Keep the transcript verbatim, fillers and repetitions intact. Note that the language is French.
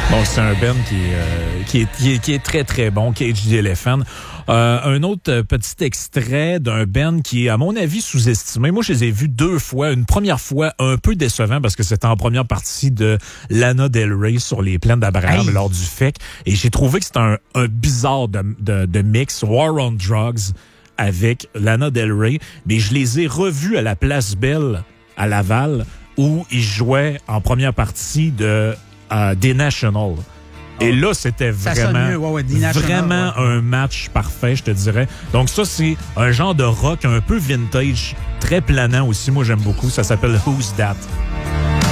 Bon, c'est un band qui est, euh, qui est, qui est, qui est très, très bon, Cage the Elephant. Euh, un autre petit extrait d'un band qui est, à mon avis, sous-estimé. Moi, je les ai vus deux fois. Une première fois, un peu décevant parce que c'était en première partie de Lana Del Rey sur les plaines d'Abraham hey. lors du F E C. Et j'ai trouvé que c'était un, un bizarre de, de, de mix. War on Drugs avec Lana Del Rey. Mais je les ai revus à la Place Belle à Laval où ils jouaient en première partie de euh, The National. Et là, c'était vraiment, ouais, ouais, vraiment ouais. un match parfait, je te dirais. Donc ça, c'est un genre de rock un peu vintage, très planant aussi. Moi, j'aime beaucoup. Ça s'appelle Who's That?